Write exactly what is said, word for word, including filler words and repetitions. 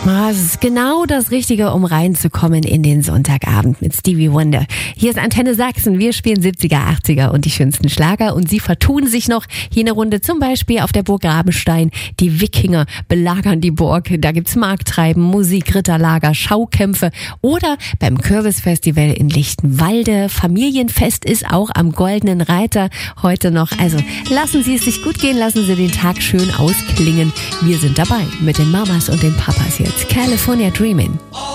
Oh, es ist genau das Richtige, um reinzukommen in den Sonntagabend mit Stevie Wonder. Hier ist Antenne Sachsen. Wir spielen siebziger, achtziger und die schönsten Schlager. Und sie vertun sich noch hier eine Runde, zum Beispiel auf der Burg Rabenstein. Die Wikinger belagern die Burg. Da gibt's Markttreiben, Musik, Ritterlager, Schaukämpfe. Oder beim Kürbisfestival in Lichtenwalde. Familienfest ist auch am Goldenen Reiter heute noch. Also lassen Sie es sich gut gehen, lassen Sie den Tag schön ausklingen. Wir sind dabei mit den Mamas und den Papas hier. California Dreamin'.